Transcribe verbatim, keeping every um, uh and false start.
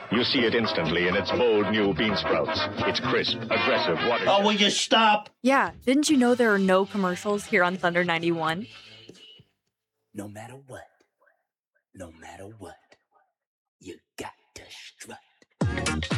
You see it instantly in its bold new bean sprouts. It's crisp, aggressive, water. Oh, will you stop? Yeah, didn't you know there are no commercials here on Thunder ninety-one? No matter what. No matter what.